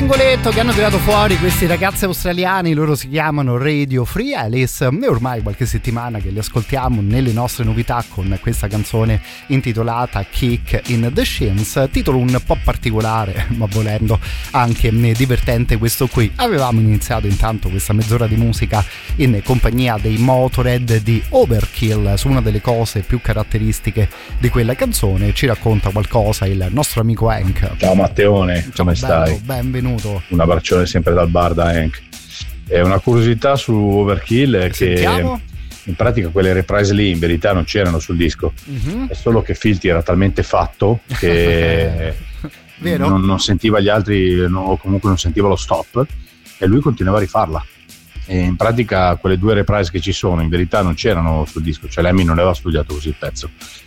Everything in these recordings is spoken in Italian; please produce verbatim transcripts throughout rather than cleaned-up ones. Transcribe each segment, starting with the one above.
singoletto che hanno tirato fuori questi ragazzi australiani, loro si chiamano Radio Free Alice, e ormai qualche settimana che li ascoltiamo nelle nostre novità con questa canzone intitolata Kick in the Shins, titolo un po' particolare ma volendo anche divertente questo qui. Avevamo iniziato intanto questa mezz'ora di musica in compagnia dei Motorhead di Overkill, su una delle cose più caratteristiche di quella canzone ci racconta qualcosa il nostro amico Hank. Ciao Matteone, come stai? Benvenuto. Un abbraccione sempre dal bar da Hank. È una curiosità su Overkill è che Sentiamo. In pratica quelle reprise lì in verità non c'erano sul disco, uh-huh. È solo che Filthy era talmente fatto che Vero? Non, non sentiva gli altri, no, o comunque non sentiva lo stop, e lui continuava a rifarla. E in pratica quelle due reprise che ci sono in verità non c'erano sul disco, cioè Lemmy non aveva studiato così il pezzo,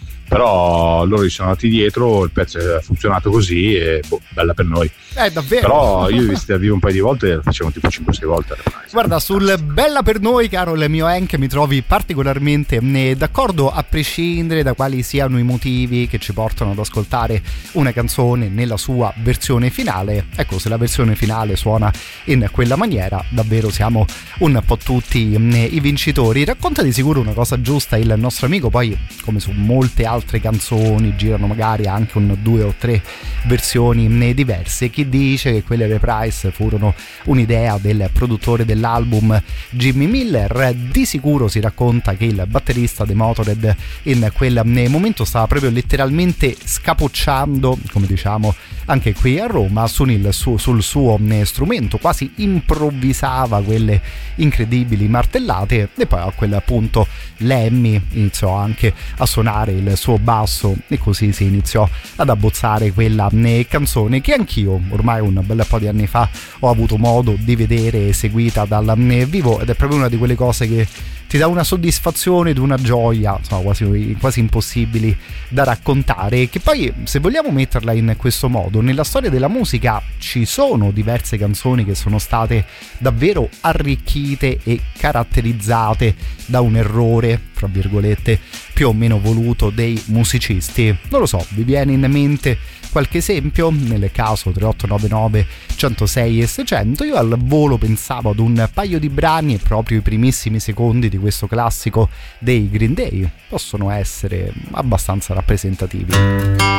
però loro gli sono andati dietro, il pezzo ha funzionato così e boh, bella per noi. Eh, davvero? Però io ho visto a vivo un paio di volte e lo facevano tipo cinque sei volte. Guarda, sul bella per noi, caro il mio Hank, mi trovi particolarmente d'accordo, a prescindere da quali siano i motivi che ci portano ad ascoltare una canzone nella sua versione finale. Ecco, se la versione finale suona in quella maniera, davvero siamo un po' tutti i vincitori. Racconta di sicuro una cosa giusta il nostro amico, poi come su molte altre canzoni girano magari anche un due o tre versioni diverse. Chi dice che quelle reprise furono un'idea del produttore dell'album Jimmy Miller, di sicuro si racconta che il batterista dei Motorhead in quel momento stava proprio letteralmente scapocciando, come diciamo anche qui a Roma, sul suo, sul suo strumento, quasi improvvisava quelle incredibili martellate, e poi a quel punto Lemmy iniziò anche a suonare il suo basso e così si iniziò ad abbozzare quella canzone che anch'io ormai un bel po' di anni fa ho avuto modo di vedere eseguita dal vivo, ed è proprio una di quelle cose che ti dà una soddisfazione ed una gioia, insomma, quasi, quasi impossibili da raccontare, che poi, se vogliamo metterla in questo modo, nella storia della musica ci sono diverse canzoni che sono state davvero arricchite e caratterizzate da un errore, fra virgolette, più o meno voluto dei musicisti. Non lo so, vi viene in mente qualche esempio? Nel caso tre otto nove nove uno zero sei e seicento, io al volo pensavo ad un paio di brani e proprio i primissimi secondi di questo classico dei Green Day possono essere abbastanza rappresentativi.